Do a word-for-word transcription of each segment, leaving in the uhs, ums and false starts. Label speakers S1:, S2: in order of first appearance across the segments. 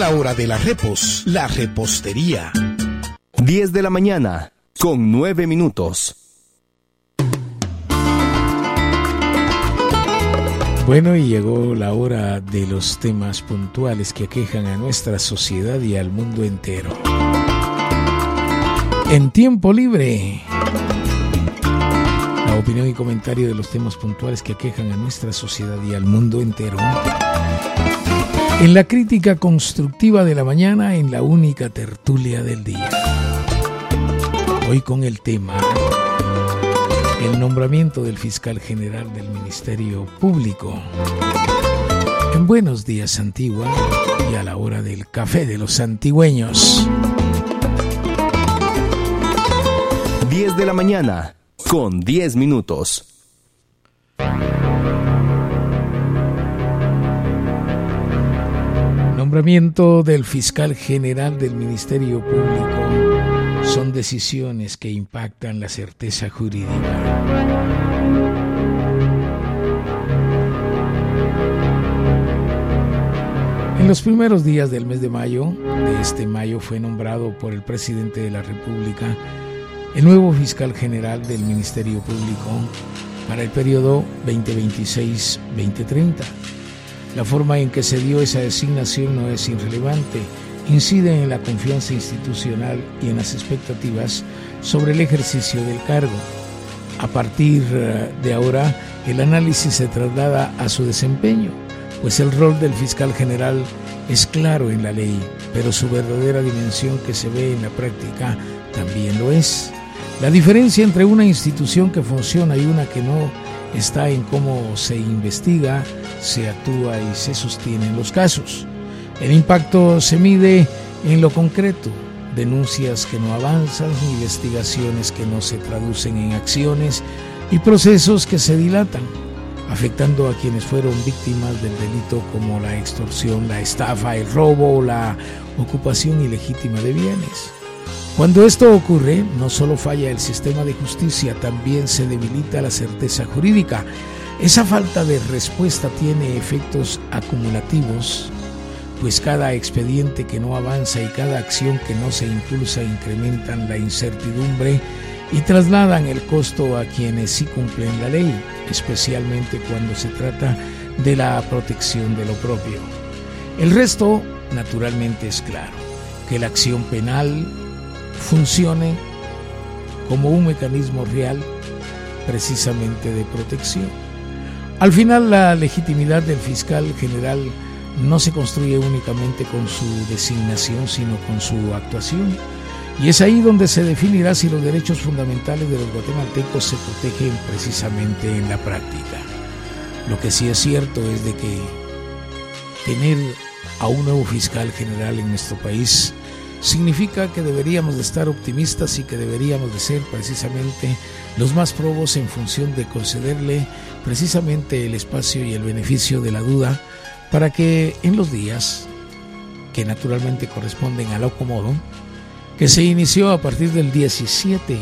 S1: La hora de las repos, la repostería.
S2: diez de la mañana, con nueve minutos.
S3: Bueno, y llegó la hora de los temas puntuales que aquejan a nuestra sociedad y al mundo entero. En tiempo libre, la opinión y comentario de los temas puntuales que aquejan a nuestra sociedad y al mundo entero. En la crítica constructiva de la mañana, en la única tertulia del día. Hoy con el tema: el nombramiento del fiscal general del Ministerio Público. En Buenos Días Antigua y a la hora del café de los antigüeños.
S2: diez de la mañana, con diez minutos.
S3: Nombramiento del fiscal general del Ministerio Público son decisiones que impactan la certeza jurídica. En los primeros días del mes de mayo, de este mayo, fue nombrado por el presidente de la República el nuevo fiscal general del Ministerio Público para el periodo veinte veintiséis a veinte treinta. La forma en que se dio esa designación no es irrelevante, incide en la confianza institucional y en las expectativas sobre el ejercicio del cargo. A partir de ahora, el análisis se traslada a su desempeño, pues el rol del fiscal general es claro en la ley, pero su verdadera dimensión que se ve en la práctica también lo es. La diferencia entre una institución que funciona y una que no está en cómo se investiga, se actúa y se sostiene en los casos. El impacto se mide en lo concreto: denuncias que no avanzan, investigaciones que no se traducen en acciones y procesos que se dilatan, afectando a quienes fueron víctimas del delito, como la extorsión, la estafa, el robo o la ocupación ilegítima de bienes. Cuando esto ocurre, no solo falla el sistema de justicia, también se debilita la certeza jurídica. Esa falta de respuesta tiene efectos acumulativos, pues cada expediente que no avanza y cada acción que no se impulsa incrementan la incertidumbre y trasladan el costo a quienes sí cumplen la ley, especialmente cuando se trata de la protección de lo propio. El resto, naturalmente, es claro: que la acción penal funcione como un mecanismo real precisamente de protección. Al final, la legitimidad del fiscal general no se construye únicamente con su designación, sino con su actuación. Y es ahí donde se definirá si los derechos fundamentales de los guatemaltecos se protegen precisamente en la práctica. Lo que sí es cierto es de que tener a un nuevo fiscal general en nuestro país significa que deberíamos de estar optimistas y que deberíamos de ser precisamente los más probos en función de concederle precisamente el espacio y el beneficio de la duda, para que en los días que naturalmente corresponden al acomodo, que se inició a partir del diecisiete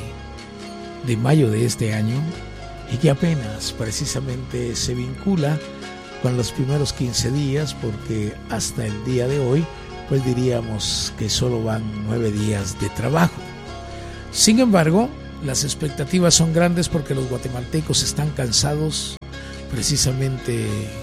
S3: de mayo de este año y que apenas precisamente se vincula con los primeros quince días, porque hasta el día de hoy pues diríamos que solo van nueve días de trabajo. Sin embargo, las expectativas son grandes porque los guatemaltecos están cansados precisamente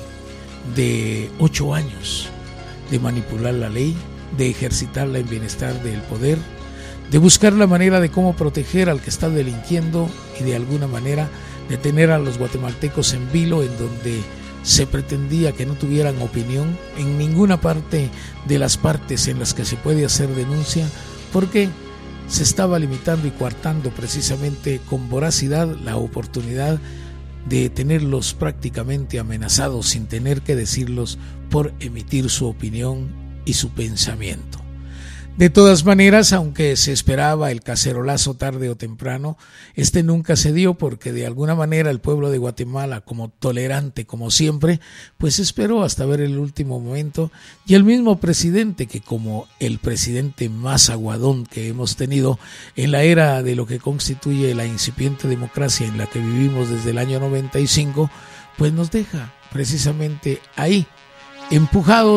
S3: de ocho años de manipular la ley, de ejercitarla en bienestar del poder, de buscar la manera de cómo proteger al que está delinquiendo y de alguna manera de tener a los guatemaltecos en vilo, en donde se pretendía que no tuvieran opinión en ninguna parte de las partes en las que se puede hacer denuncia, porque se estaba limitando y coartando precisamente con voracidad la oportunidad de tenerlos prácticamente amenazados sin tener que decirlos por emitir su opinión y su pensamiento. De todas maneras, aunque se esperaba el cacerolazo tarde o temprano, este nunca se dio, porque de alguna manera el pueblo de Guatemala, como tolerante como siempre, pues esperó hasta ver el último momento, y el mismo presidente, que como el presidente más aguadón que hemos tenido en la era de lo que constituye la incipiente democracia en la que vivimos desde el año noventa y cinco, pues nos deja precisamente ahí, empujados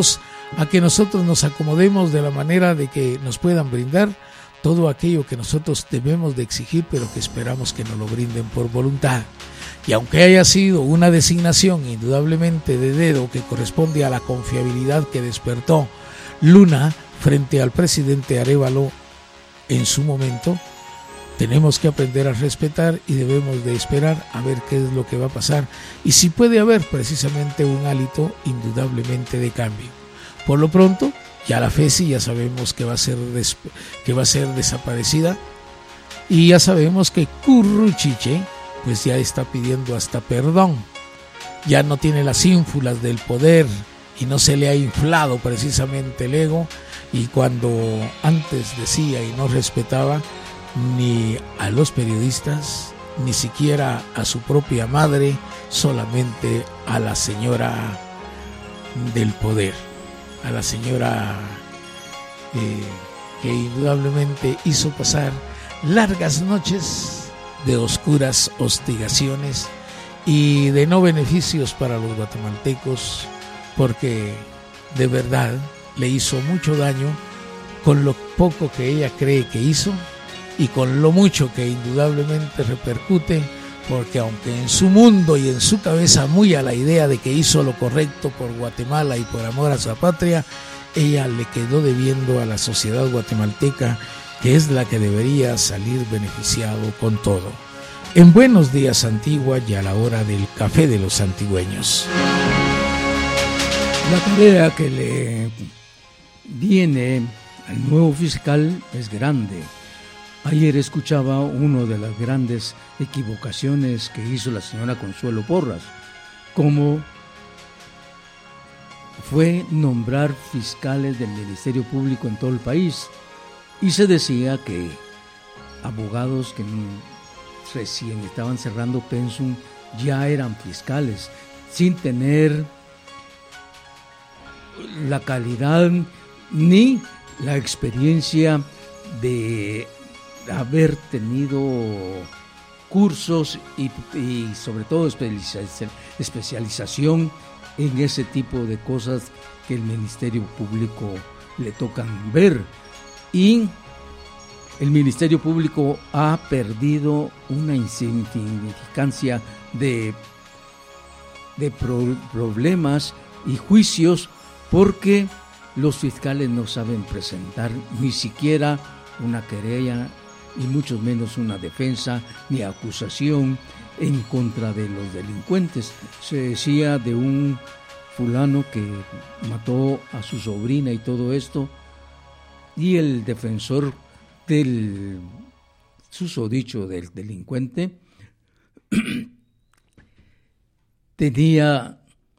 S3: a que nosotros nos acomodemos de la manera de que nos puedan brindar todo aquello que nosotros debemos de exigir, pero que esperamos que nos lo brinden por voluntad. Y aunque haya sido una designación indudablemente de dedo que corresponde a la confiabilidad que despertó Luna frente al presidente Arévalo en su momento, tenemos que aprender a respetar y debemos de esperar a ver qué es lo que va a pasar y si puede haber precisamente un hálito indudablemente de cambio. Por lo pronto, ya la FESI ya sabemos que va a ser des- que va a ser desaparecida y ya sabemos que Curruchiche pues ya está pidiendo hasta perdón. Ya no tiene las ínfulas del poder y no se le ha inflado precisamente el ego, y cuando antes decía y no respetaba ni a los periodistas, ni siquiera a su propia madre, solamente a la señora del poder, a la señora eh, que indudablemente hizo pasar largas noches de oscuras hostigaciones y de no beneficios para los guatemaltecos, porque de verdad le hizo mucho daño con lo poco que ella cree que hizo y con lo mucho que indudablemente repercute, porque aunque en su mundo y en su cabeza muy a la idea de que hizo lo correcto por Guatemala y por amor a su patria, ella le quedó debiendo a la sociedad guatemalteca, que es la que debería salir beneficiado con todo. En Buenos Días Antigua y a la hora del café de los antigüeños.
S4: La tarea que le viene al nuevo fiscal es grande. Ayer escuchaba una de las grandes equivocaciones que hizo la señora Consuelo Porras, como fue nombrar fiscales del Ministerio Público en todo el país, y se decía que abogados que recién estaban cerrando pensum ya eran fiscales, sin tener la calidad ni la experiencia de haber tenido cursos y, y sobre todo especialización en ese tipo de cosas que el Ministerio Público le tocan ver. Y el Ministerio Público ha perdido una insignificancia de, de pro, problemas y juicios, porque los fiscales no saben presentar ni siquiera una querella y mucho menos una defensa ni acusación en contra de los delincuentes. Se decía de un fulano que mató a su sobrina y todo esto, y el defensor del susodicho del delincuente tenía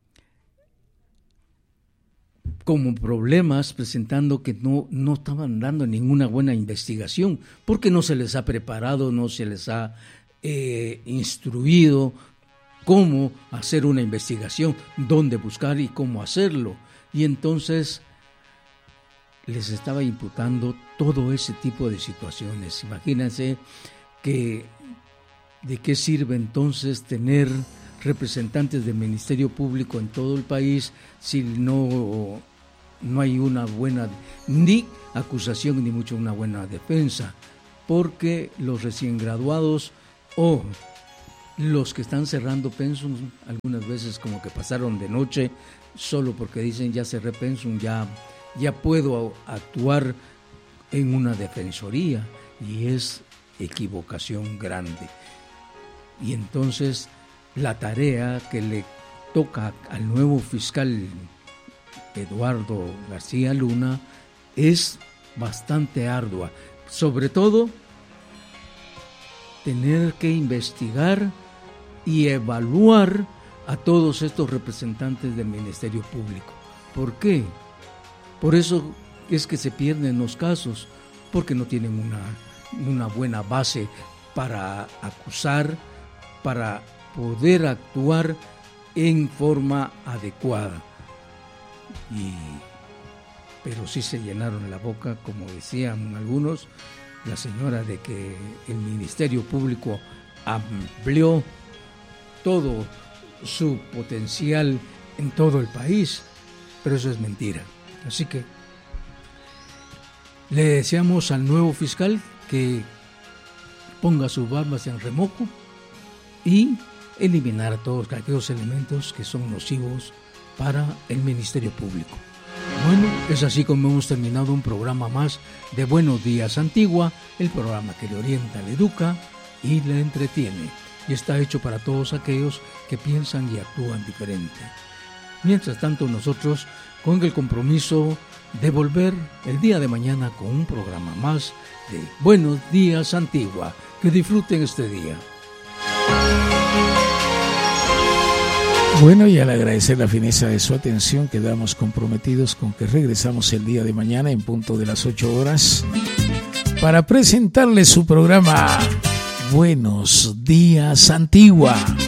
S4: como problemas presentando que no, no estaban dando ninguna buena investigación, porque no se les ha preparado, no se les ha eh, instruido cómo hacer una investigación, dónde buscar y cómo hacerlo. Y entonces les estaba imputando todo ese tipo de situaciones. Imagínense que de qué sirve entonces tener representantes del Ministerio Público en todo el país si no, no hay una buena ni acusación ni mucho una buena defensa, porque los recién graduados o los que están cerrando pensum algunas veces como que pasaron de noche solo porque dicen ya cerré pensum, ya, ya puedo actuar en una defensoría, y es equivocación grande. Y entonces la tarea que le toca al nuevo fiscal Eduardo García Luna es bastante ardua, sobre todo tener que investigar y evaluar a todos estos representantes del Ministerio Público. ¿Por qué? Por eso es que se pierden los casos, porque no tienen una, una buena base para acusar, para poder actuar en forma adecuada. Y, pero sí se llenaron la boca, como decían algunos, la señora, de que el Ministerio Público amplió todo su potencial en todo el país, pero eso es mentira. Así que le deseamos al nuevo fiscal que ponga sus barbas en remojo y eliminar todos aquellos elementos que son nocivos para el Ministerio Público. Bueno, es así como hemos terminado un programa más de Buenos Días Antigua, el programa que le orienta, le educa y le entretiene, y está hecho para todos aquellos que piensan y actúan diferente. Mientras tanto, nosotros con el compromiso de volver el día de mañana con un programa más de Buenos Días Antigua. Que disfruten este día.
S3: Bueno, y al agradecer la fineza de su atención, quedamos comprometidos con que regresamos el día de mañana en punto de las ocho horas para presentarles su programa Buenos Días Antigua.